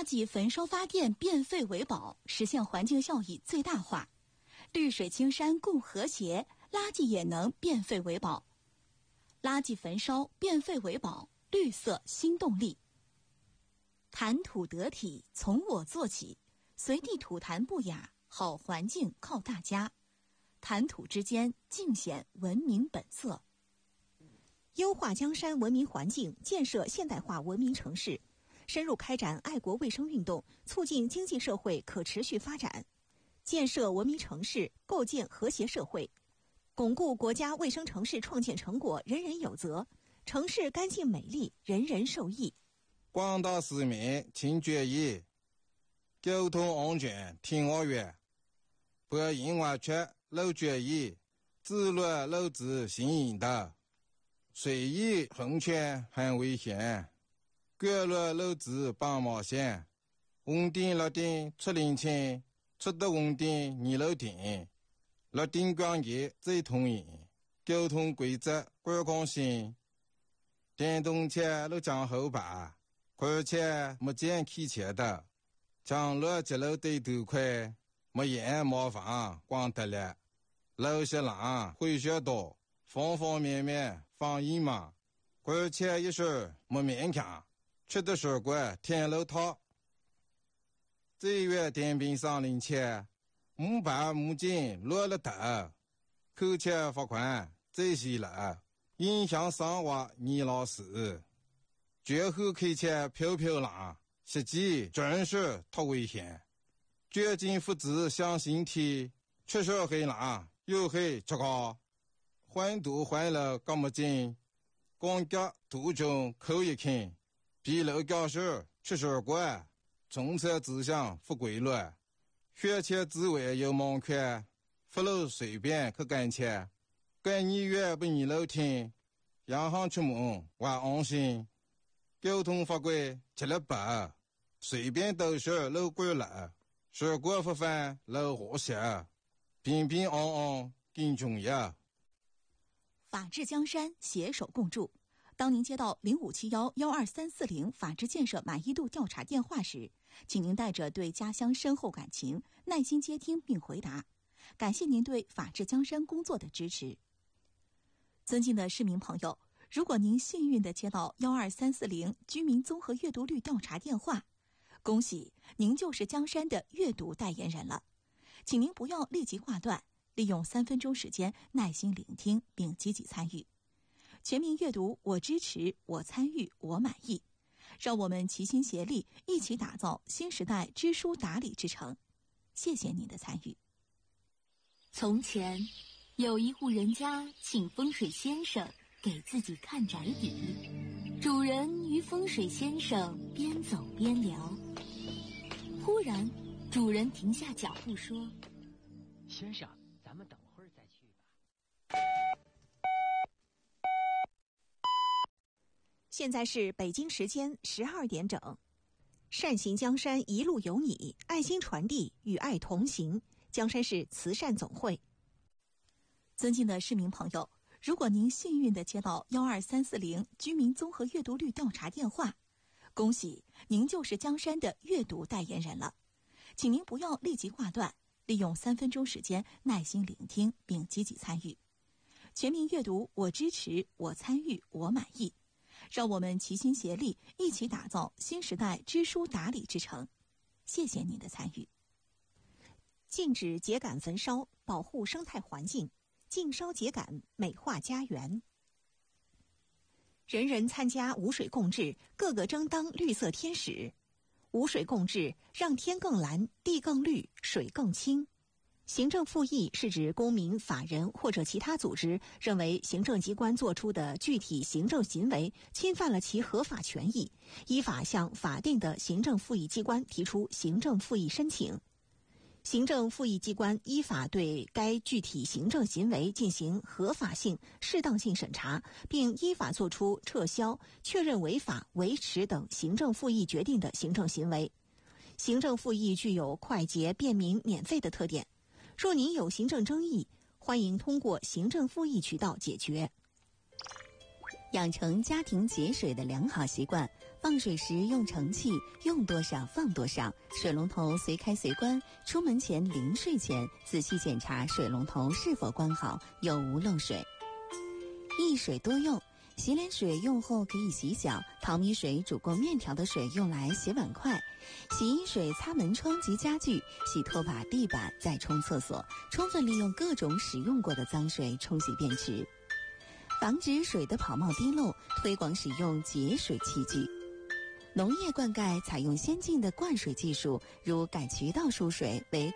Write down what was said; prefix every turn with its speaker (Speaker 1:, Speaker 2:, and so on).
Speaker 1: 圾焚烧发电变废为宝，实现环境效益最大化。绿水青山共和谐，垃圾也能变废为宝。垃圾焚烧变废为宝，绿色新动力。谈吐得体，从我做起，随地吐痰不雅，好环境靠大家。谈吐之间，尽显文明本色。
Speaker 2: 优化江山文明环境，建设现代化文明城市，深入开展爱国卫生运动，促进经济社会可持续发展，建设文明城市，构建和谐社会，巩固国家卫生城市创建成果人人有责，城市干净美丽，人人受益。
Speaker 3: 广大市民请注意，交通安全听我话，不因为缺漏注意，自乱漏子行引导，随意横穿很危险，过路漏子帮冒险，红灯绿灯出领情，出得红灯你漏停，绿灯光节最通行，交通规则观光性，电动车路将后排，而且没见开车的，将路节路对头快，没烟没房光得了，路些浪会学多，方方面面防疫嘛，而且一时没勉强，吃的水果天路套。这月电瓶上领钱，木板木筋落了头，扣钱罚款这些了，影响生活你老师。绝后开车飘飘浪，实际真是太危险。绝境父子向心体，出手黑浪又黑这个，换堵换了干么劲，光脚途中口一看，比路教授出手过，从车指向不规律，学车之外有盲圈，不路随便去干车，干你越不你路听，洋行出门我安心。交通法规吃了白，随便都是路过了，事故不犯路和谐，平平安安更重要。
Speaker 1: 法治江山，携手共筑。当您接到0571-12340法治建设满意度调查电话时，请您带着对家乡深厚感情，耐心接听并回答。感谢您对法治江山工作的支持。尊敬的市民朋友，如果您幸运地接到12340居民综合阅读率调查电话，恭喜您就是江山的阅读代言人了。请您不要立即挂断，利用3分钟时间耐心聆听并积极参与。全民阅读，我支持，我参与，我满意。让我们齐心协力，一起打造新时代知书达理之城。谢谢您的参与。
Speaker 4: 从前有一户人家请风水先生给自己看宅邸，主人与风水先生边走边聊，忽然主人停下脚步说：
Speaker 5: 先生，咱们等会儿再去吧。
Speaker 2: 现在是北京时间12点整。善行江山一路有你，爱心传递与爱同行。江山市慈善总会。
Speaker 1: 尊敬的市民朋友，如果您幸运地接到12340居民综合阅读率调查电话，恭喜您就是江山的阅读代言人了。请您不要立即挂断，利用3分钟时间耐心聆听并积极参与。全民阅读，我支持，我参与，我满意。让我们齐心协力，一起打造新时代知书达理之城。谢谢您的参与。
Speaker 2: 禁止秸秆焚烧，保护生态环境，禁烧秸秆，美化家园。人人参加无水共治，个个争当绿色天使。无水共治，让天更蓝，地更绿，水更清。行政复议是指公民、法人或者其他组织认为行政机关作出的具体行政行为侵犯了其合法权益，依法向法定的行政复议机关提出行政复议申请。行政复议机关依法对该具体行政行为进行合法性、适当性审查，并依法作出撤销、确认违法、维持等行政复议决定的行政行为。行政复议具有快捷、便民、免费的特点。若您有行政争议，欢迎通过行政复议渠道解决。
Speaker 6: 养成家庭节水的良好习惯，
Speaker 2: 放水时用盛器，用多少放多少，水龙头随开随关。出门前临睡前仔细检查水龙头是否关好，有无漏水。一水多用，洗脸水用后可以洗脚，淘米水煮过面条的水用来洗碗筷，洗衣水擦门窗及家具，洗拖把、地板，再冲厕所，充分利用各种使用过的脏水冲洗便池。防止水的跑冒滴漏，推广使用节水器具。农业灌溉采用先进的灌水技术，如改渠道输水为